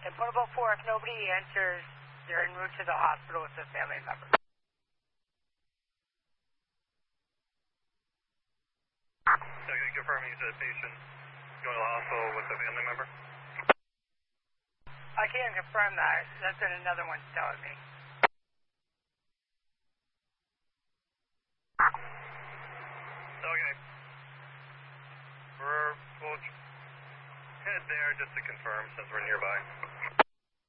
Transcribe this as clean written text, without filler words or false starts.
And Portable 4, if nobody answers, they're en route to the hospital with a family member. Okay, confirming you said patient going to the hospital with a family member? I can't confirm that. That's what another one's telling me. Okay. We'll head there just to confirm since we're nearby.